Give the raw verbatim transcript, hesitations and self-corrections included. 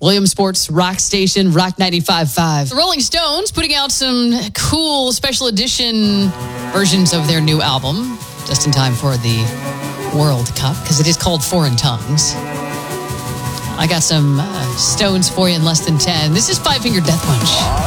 William Sports Rock Station, Rock ninety-five point five. The Rolling Stones putting out some cool special edition versions of their new album just in time for the World Cup, because it is called Foreign Tongues. I got some uh, Stones for you in less than ten. This is Five Finger Death Punch.